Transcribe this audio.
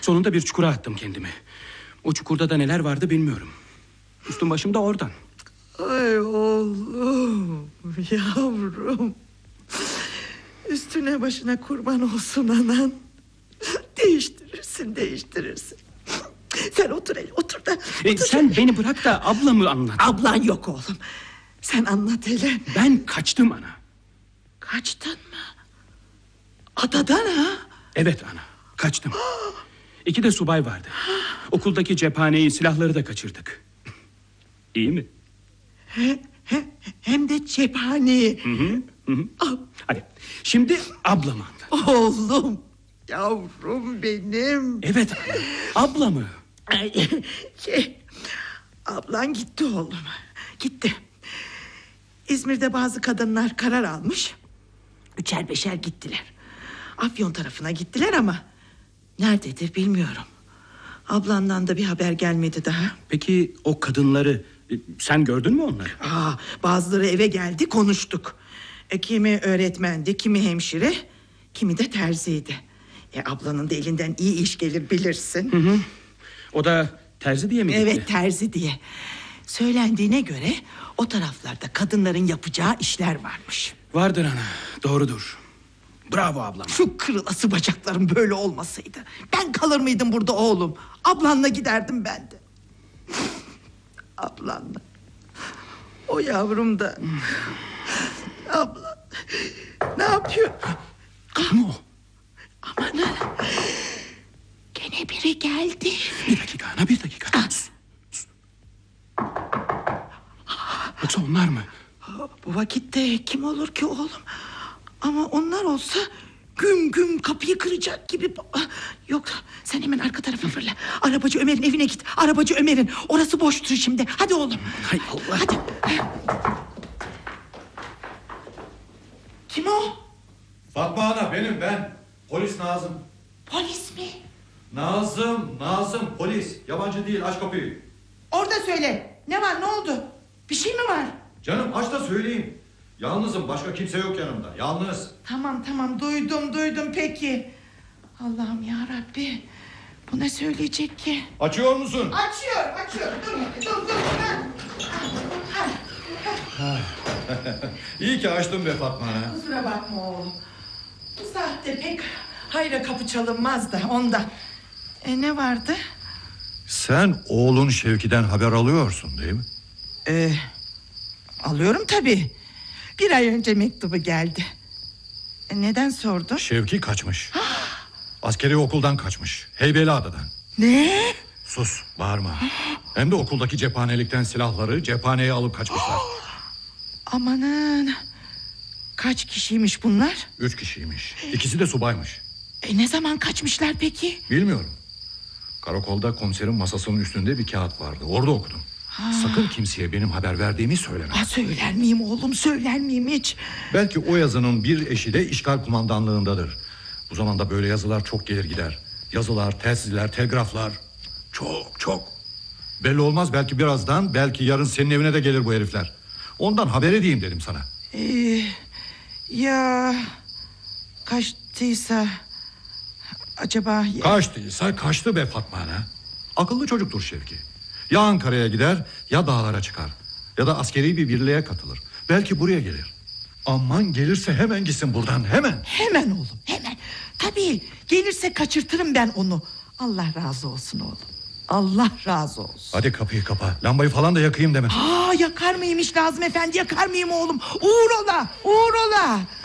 Sonunda bir çukura attım kendimi. O çukurda da neler vardı bilmiyorum. Üstüm başım da oradan. Ay oğlum, yavrum. Üstüne başına kurban olsun anan. Değiştirirsin. Sen otur da. Sen beni bırak da ablamı anlat. Ablan yok oğlum. Sen anlat hele. Ben kaçtım ana. Kaçtın mı? Adadan ha? Evet ana, kaçtım. 2 de subay vardı. Okuldaki cephaneyi, silahları da kaçırdık. İyi mi? Hem de cephaneyi. Hadi şimdi ablamı anlat. Oğlum, yavrum benim. Evet ana, ablamı. Ablan gitti oğlum. Gitti. İzmir'de bazı kadınlar karar almış. 3'er 5'er gittiler. Afyon tarafına gittiler ama nerededir bilmiyorum. Ablandan da bir haber gelmedi daha. Peki o kadınları sen gördün mü onları? Bazıları eve geldi, konuştuk. Kimi öğretmendi, kimi hemşire, kimi de terziydi. Ablanın da elinden iyi iş gelir bilirsin. O da terzi diye mi gitti? Evet, terzi diye. Söylendiğine göre o taraflarda kadınların yapacağı işler varmış. Vardır ana, doğrudur. Bravo ablam. Şu kırılası bacaklarım böyle olmasaydı ben kalır mıydım burada oğlum? Ablanla giderdim ben de. Ablanla. O yavrum da. Abla ne yapıyor? Kim o? Amanın. Gene biri geldi. Bir dakika ana, bir dakika. Sus. Yoksa onlar mı? Bu vakitte kim olur ki oğlum? Ama onlar olsa güm güm kapıyı kıracak gibi. Yok, sen hemen arka tarafa fırla. Arabacı Ömer'in evine git. Arabacı Ömer'in. Orası boştur şimdi. Hadi oğlum. Hay Allah. Hadi. Kim o? Fatma Ana benim ben. Polis Nazım. Polis mi? Nazım polis. Yabancı değil, aç kapıyı. Orada söyle. Ne var, ne oldu? Bir şey mi var? Canım aç da söyleyeyim. Yalnızım, başka kimse yok yanımda. Yalnız. Tamam duydum peki. Allah'ım ya Rabbi. Bu ne söyleyecek ki? Açıyor musun? Açıyor. Dur. İyi ki açtım be Fatma Ana. Kusura bakma oğlum. Bu saatte pek hayra kapı çalınmaz da ondan. Ne vardı? Sen oğlun Şevki'den haber alıyorsun değil mi? Alıyorum tabii. 1 ay önce mektubu geldi. Neden sordun? Şevki kaçmış. Askeri okuldan kaçmış. Heybeliada'dan. Ne? Sus, bağırma. Hem de okuldaki cephanelikten silahları cephaneye alıp kaçmışlar. Amanın. Kaç kişiymiş bunlar? 3 kişiymiş. İkisi de subaymış. Ne zaman kaçmışlar peki? Bilmiyorum. Karakolda komiserin masasının üstünde bir kağıt vardı. Orada okudum. Sakın kimseye benim haber verdiğimi söyleme. Söyler miyim oğlum, söyler miyim hiç? Belki o yazının bir eşi de işgal kumandanlığındadır. Bu zamanda böyle yazılar çok gelir gider. Yazılar, telsizler, telgraflar. Çok. Belli olmaz, belki birazdan, belki yarın senin evine de gelir bu herifler. Ondan haber edeyim dedim sana. Ya kaçtıysa acaba... Kaçtıysa kaçtı be Fatma Ana. Akıllı çocuktur Şevki. Ya Ankara'ya gider ya dağlara çıkar. Ya da askeri bir birliğe katılır. Belki buraya gelir. Aman gelirse hemen gitsin buradan, hemen. Hemen oğlum, hemen. Tabii gelirse kaçırtırım ben onu. Allah razı olsun oğlum. Allah razı olsun. Hadi kapıyı kapa. Lambayı falan da yakayım deme. Yakar mıyım hiç Nazım Efendi, yakar mıyım oğlum? Uğur ola.